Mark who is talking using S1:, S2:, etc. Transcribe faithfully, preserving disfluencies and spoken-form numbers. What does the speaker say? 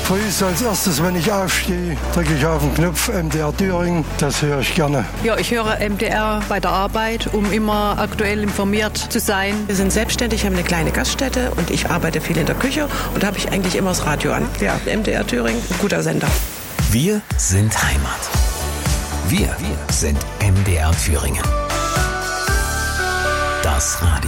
S1: Früh als erstes, wenn ich aufstehe, drücke ich auf den Knopf M D R Thüringen. Das höre ich gerne.
S2: Ja, ich höre M D R bei der Arbeit, um immer aktuell informiert zu sein.
S3: Wir sind selbstständig, haben eine kleine Gaststätte und ich arbeite viel in der Küche und da habe ich eigentlich immer das Radio an. Ja, M D R Thüringen, ein guter Sender.
S4: Wir sind Heimat. Wir, wir sind M D R Thüringen. Das Radio.